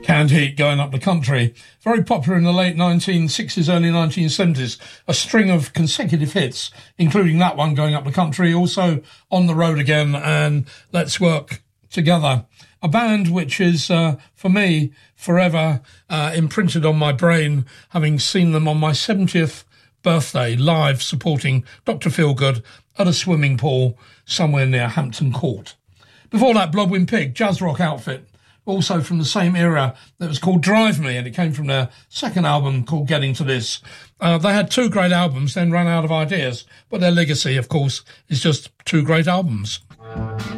Canned Heat, Going Up the Country. Very popular in the late 1960s, early 1970s. A string of consecutive hits, including that one, Going Up the Country, also On the Road Again and Let's Work Together. A band which is, for me, forever imprinted on my brain, having seen them on my 70th birthday live supporting Dr. Feelgood at a swimming pool somewhere near Hampton Court. Before that, Blodwyn Pig, jazz rock outfit, also from the same era, that was called Drive Me, and it came from their second album called Getting to This. They had two great albums, then ran out of ideas, but their legacy, of course, is just two great albums.